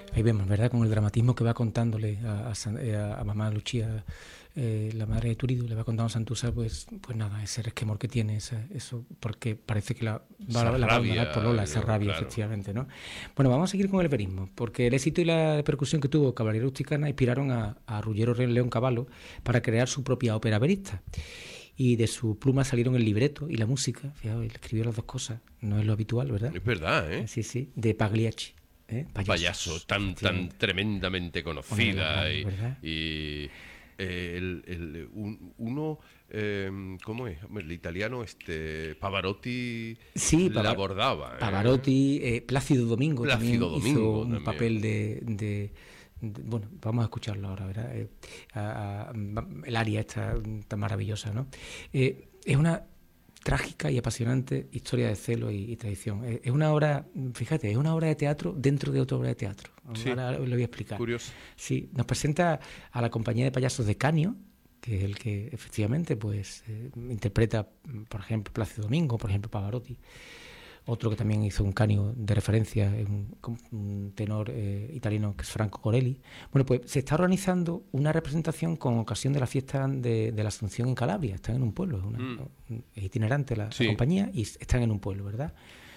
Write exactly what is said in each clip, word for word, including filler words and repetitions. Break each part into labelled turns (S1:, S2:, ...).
S1: Ahí vemos, ¿verdad? Con el dramatismo que va contándole a, a, San- eh, a- a mamá Lucía, eh, la madre de Turídu, le va contando a Santusa, pues, pues nada, ese resquemor que tiene, esa- eso, porque parece que la va,
S2: Esa
S1: la va a abandonar por
S2: rabia,
S1: Lola, esa
S2: yo,
S1: rabia,
S2: claro.
S1: efectivamente, ¿no? Bueno, vamos a seguir con el verismo, porque el éxito y la repercusión que tuvo Caballería Rusticana inspiraron a, a Ruggero León Cavallo para crear su propia ópera verista. Y de su pluma salieron el libreto y la música, fijaos, él escribió las dos cosas, no es lo habitual, ¿verdad?
S2: Es verdad,
S1: Eh,
S2: ¿eh?
S1: Sí, sí, de Pagliacci. ¿eh?
S2: Payaso,
S1: Payasos,
S2: tan, tan
S1: efectivamente.
S2: tremendamente
S1: Una de las
S2: conocida.
S1: grandes,
S2: Y,
S1: ¿verdad?
S2: y, eh, el, el- un- uno, eh, ¿cómo es? Hombre, el italiano, este, Pavarotti
S1: Sí,
S2: la
S1: Pavar-
S2: abordaba, ¿eh?
S1: Pavarotti, eh, Plácido Domingo también
S2: Plácido
S1: hizo
S2: Domingo
S1: un
S2: también.
S1: papel de, de- de- bueno, vamos a escucharlo ahora, ¿verdad? Eh, a- a- el aria esta tan maravillosa, ¿no? Eh, es una trágica y apasionante historia de celo y, y traición. Eh, es una obra, fíjate, es una obra de teatro dentro de otra obra de teatro.
S2: Sí,
S1: Ahora os lo voy a explicar.
S2: curioso.
S1: Sí, nos presenta a la compañía de payasos de Canio, que es el que efectivamente pues eh, interpreta, por ejemplo, Plácido Domingo, por ejemplo, Pavarotti. Otro que también hizo un Canio de referencia, es un, un tenor eh, italiano que es Franco Corelli. Bueno, pues se está organizando una representación con ocasión de la fiesta de, de la Asunción en Calabria. Están en un pueblo, es, una,
S2: Mm,
S1: es itinerante la, la
S2: sí,
S1: compañía y están en un pueblo, ¿verdad?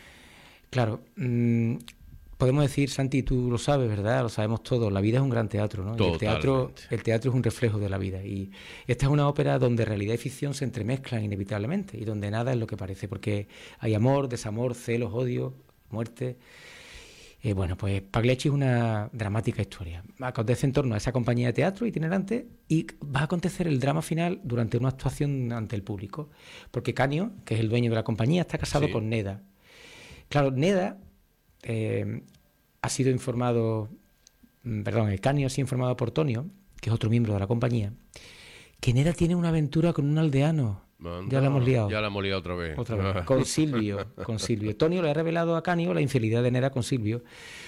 S1: Claro, mmm, podemos decir, Santi, tú lo sabes, ¿verdad? Lo sabemos todos, la vida es un gran teatro, ¿no? Y el teatro,
S2: totalmente.
S1: el teatro es un reflejo de la vida. Y esta es una ópera donde realidad y ficción se entremezclan inevitablemente y donde nada es lo que parece, porque hay amor, desamor, celos, odio, muerte. Eh, bueno, pues Pagliacci es una dramática historia. Acontece en torno a esa compañía de teatro itinerante y va a acontecer el drama final durante una actuación ante el público. Porque Canio, que es el dueño de la compañía, está casado
S2: Sí.
S1: con Neda. Claro, Neda eh, ha sido informado, mm, perdón, el Canio ha sido informado por Tonio, que es otro miembro de la compañía, que Neda tiene una aventura con un aldeano. Ya la hemos
S2: Anda,
S1: liado.
S2: ya la molía otra vez.
S1: Otra vez. Con Silvio. Con Silvio. Tonio le ha revelado a Canio la infidelidad de Neda con Silvio.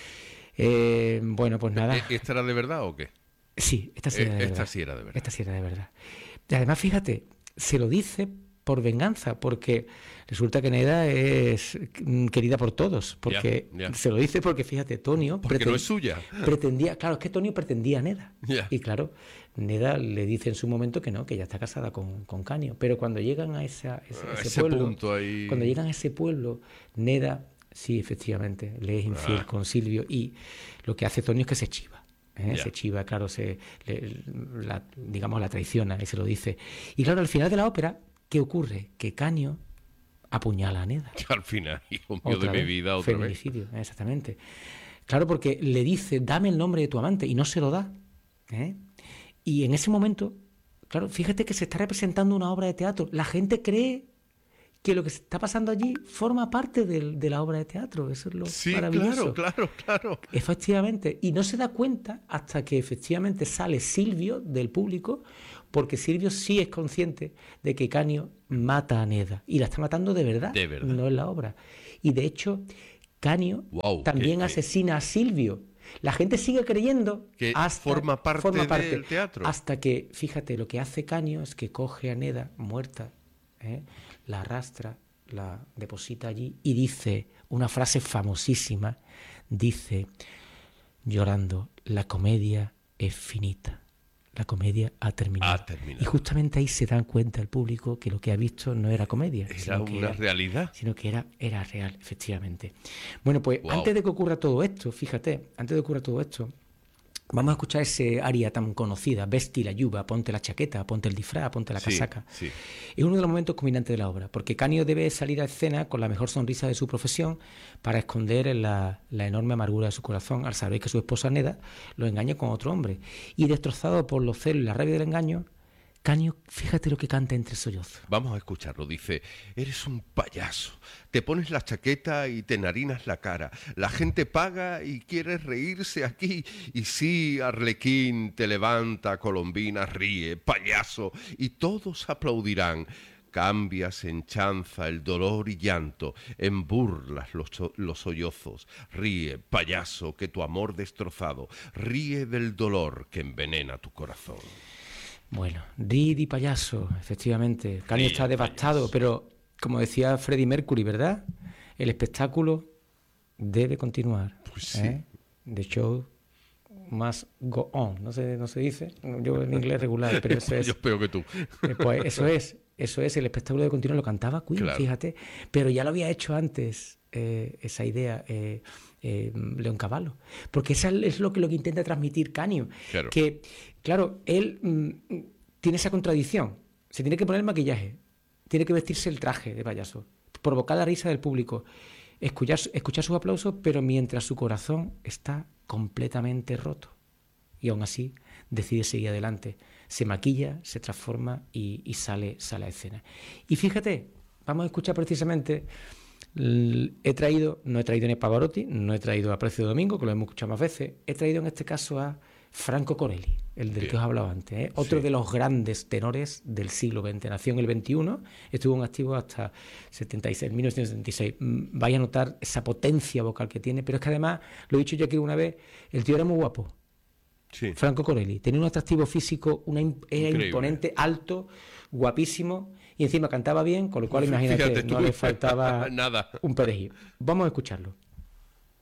S1: Eh, bueno, pues
S2: ¿E-
S1: nada.
S2: ¿Esta era de verdad o qué?
S1: Sí, esta sí
S2: E-
S1: era de
S2: Esta
S1: verdad.
S2: sí era de verdad.
S1: Esta sí era de verdad. Y además, fíjate, se lo dice por venganza, porque resulta que Neda es mm, querida por todos,
S2: Ya,
S1: porque
S2: ya.
S1: se lo dice porque, fíjate, Tonio
S2: Porque no
S1: preten-
S2: es suya.
S1: pretendía, claro, es que Tonio pretendía a Neda.
S2: Ya.
S1: Y claro, Neda le dice en su momento que no, que ya está casada con, con Canio, pero cuando llegan a esa, ese,
S2: A
S1: ese
S2: ese
S1: pueblo,
S2: punto ahí.
S1: cuando llegan a ese pueblo, Neda, sí, efectivamente, le es infiel
S2: Ah,
S1: con Silvio y lo que hace Tonio es que se chiva. ¿eh?
S2: ya.
S1: Se chiva, claro, se, le- la, digamos, la traiciona y se lo dice. Y claro, al final de la ópera, ¿qué ocurre? Que Canio apuñala a Neda.
S2: Al final, hijo mío
S1: Otra
S2: de mi
S1: vez,
S2: vida, otra vez.
S1: feminicidio, exactamente. Claro, porque le dice, dame el nombre de tu amante, y no se lo da. ¿eh? Y en ese momento, claro, fíjate que se está representando una obra de teatro. La gente cree que lo que está pasando allí forma parte del- de la obra de teatro. Eso es lo
S2: Sí,
S1: maravilloso.
S2: claro, claro, claro.
S1: Efectivamente, y no se da cuenta hasta que efectivamente sale Silvio del público, porque Silvio sí es consciente de que Canio mata a Neda, y la está matando de verdad,
S2: De verdad.
S1: no en la obra. Y de hecho, Canio
S2: Guau,
S1: también
S2: que- que-
S1: asesina a Silvio. La gente sigue creyendo
S2: Que
S1: hasta,
S2: forma parte del teatro.
S1: hasta que, fíjate, lo que hace Canio es que coge a Neda muerta, ¿eh? la arrastra, la deposita allí y dice una frase famosísima, dice, llorando, la comedia es finita, la comedia ha terminado.
S2: Ha terminado.
S1: Y justamente ahí se dan cuenta el público que lo que ha visto no era comedia,
S2: Era
S1: sino que
S2: una
S1: era,
S2: realidad.
S1: sino que era, era real, efectivamente. Bueno, pues
S2: Wow.
S1: antes de que ocurra todo esto, fíjate, antes de que ocurra todo esto, vamos a escuchar ese aria tan conocida, Vesti la lluvia, ponte la chaqueta, ponte el disfraz, ponte la
S2: Sí,
S1: casaca.
S2: sí.
S1: Es uno de los momentos culminantes de la obra, porque Canio debe salir a escena con la mejor sonrisa de su profesión para esconder la, la enorme amargura de su corazón al saber que su esposa Neda lo engaña con otro hombre. Y destrozado por los celos y la rabia del engaño, Canio, fíjate lo que canta entre sollozos.
S2: Vamos a escucharlo. Dice, eres un payaso. Te pones la chaqueta y te narinas la cara. La gente paga y quiere reírse aquí. Y sí, Arlequín te levanta, Colombina ríe, payaso. Y todos aplaudirán. Cambias en chanza el dolor y llanto, en burlas los, so- los sollozos. Ríe, payaso, que tu amor destrozado, ríe del dolor que envenena tu corazón.
S1: Bueno, Didi payaso, efectivamente. Canio
S2: Ríe,
S1: está devastado,
S2: payaso.
S1: pero como decía Freddie Mercury, ¿verdad? El espectáculo debe continuar.
S2: Pues sí.
S1: ¿eh? The show must go on, no se, no se dice, yo en inglés regular, pero eso es...
S2: Yo peor que tú.
S1: Pues eso es, eso es, el espectáculo de continuo lo cantaba Queen, claro. Fíjate, pero ya lo había hecho antes, eh, esa idea, eh, eh, León Cavallo, porque eso es lo que, lo que intenta transmitir Canio, claro. Que, claro, él mm, tiene esa contradicción, se tiene que poner el maquillaje, tiene que vestirse el traje de payaso, provocar la risa del público, escuchar, escuchar sus aplausos, pero mientras su corazón está completamente roto. Y aún así decide seguir adelante. Se maquilla, se transforma y, y sale, sale a escena. Y fíjate, vamos a escuchar precisamente, he traído, no he traído ni a Pavarotti, no he traído a Precio de Domingo, que lo hemos escuchado más veces, he traído en este caso a Franco Corelli, el del Bien. que os he hablado antes, ¿eh? Otro sí. de los grandes tenores del siglo veinte. Nació en el veintiuno, estuvo en activo hasta setenta y seis, mil novecientos setenta y seis. Vaya a notar esa potencia vocal que tiene, pero es que además, lo he dicho yo aquí una vez, el tío era muy guapo. Sí. Franco Corelli tenía un atractivo físico, una imp- era imponente, alto, guapísimo, y encima cantaba bien, con lo cual imagínate, Fíjate, no le faltaba
S2: nada.
S1: un perejil. Vamos a escucharlo.